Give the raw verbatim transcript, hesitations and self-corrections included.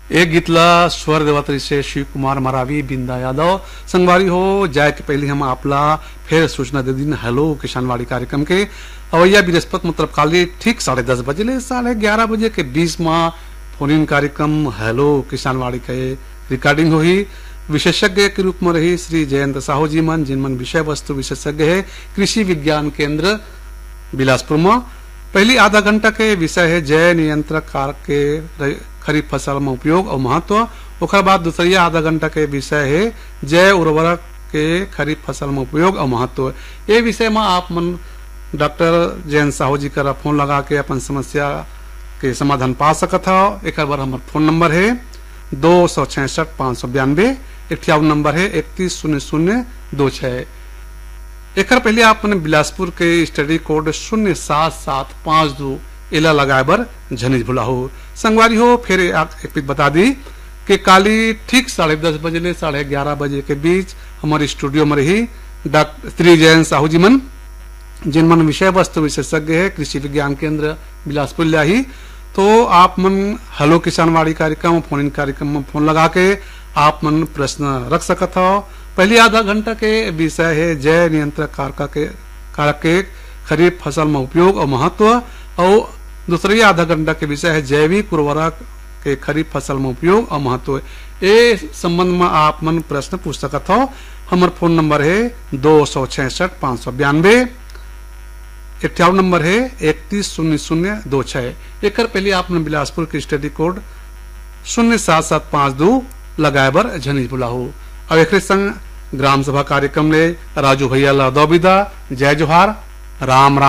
एक गीतला स्वर देवतरी से शिव कुमार मरावी बिंदा यादव संगवारी हो जाए के पहले हम आपला फिर सूचना दे दिन हेलो किसानवाड़ी कार्यक्रम के अवैया बृहस्पति मतलब काली ठीक साढ़े दस बजे ले साढ़े ग्यारह बजे के बीस माह फोन इन कार्यक्रम हेलो किसानवाड़ी के रिकॉर्डिंग हुई। विशेषज्ञ के रूप में रही श्री जयंत साहू जी मन जिनमन विषय वस्तु विशेषज्ञ है कृषि विज्ञान केंद्र बिलासपुर में। पहली आधा घंटा के विषय है जय नियंत्रक कारक के खरीफ फसल में उपयोग और महत्व। ओकर बाद दूसरी आधा घंटा के विषय है जय उर्वरक के खरीफ फसल में उपयोग और महत्व। ये विषय में आप मन डॉक्टर जयंत साहू जी का फोन लगा के अपन समस्या के समाधान पा सकत हो। एक बार हमारे फोन नंबर है दो सौ छियासठ पाँच सौ बयानबे इक्यावन नंबर है इकतीस शून्य शून्य दो छह। एक पहले आपने बिलासपुर के स्टडी कोड शून्य सात सात पांच दो इला लगाए बर झनिज भुला हो संगवारी हो। फिर एक बता दी कि काली ठीक साढ़े दस बजे ले साढ़े ग्यारह बजे के बीच हमारे स्टूडियो में रही डॉक्टर श्री जयंत साहू जी मन जिनमन विषय वस्तु विशेषज्ञ है कृषि विज्ञान केंद्र बिलासपुर लाई। तो आप मन हेलो किसानवाड़ी कार्यक्रम फोन इन कार्यक्रम में फोन लगा के आप मन प्रश्न रख सकत हो। पहली आधा घंटा के विषय है जय नियंत्रक कारक के कारक के खरीफ फसल में उपयोग और महत्व और दूसरी आधा घंटा के विषय है जैविक उर्वरक के खरीफ फसल में उपयोग और महत्व। ए संबंध में आप मन प्रश्न पूछ सकत हो। हमार फोन नंबर है दो सौ छियासठ पाँच सौ बयानबे इक्यावन नंबर है इकतीस शून्य शून्य दो छह। एक पहले आपने बिलासपुर की स्टडी कोड शून्य सात सात पाँच दो लगाए बर झनिज बुला हो। अब एक संग ग्राम सभा कार्यक्रम ले राजू भैया ला दो विदा जय जोहार राम राम।